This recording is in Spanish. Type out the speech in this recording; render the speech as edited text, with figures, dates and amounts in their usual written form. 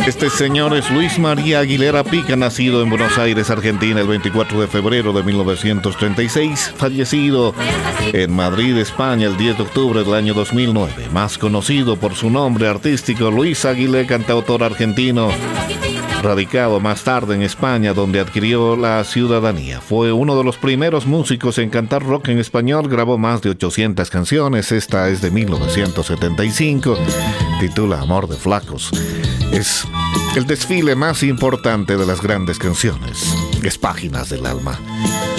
Este señor es Luis María Aguilera Pica, nacido en Buenos Aires, Argentina, el 24 de febrero de 1936, fallecido en Madrid, España, el 10 de octubre del año 2009. Más conocido por su nombre artístico, Luis Aguilé, cantautor argentino, radicado más tarde en España, donde adquirió la ciudadanía. Fue uno de los primeros músicos en cantar rock en español, grabó más de 800 canciones. Esta es de 1975, titula Amor de Flacos. Es el desfile más importante de las grandes canciones, es Páginas del Alma.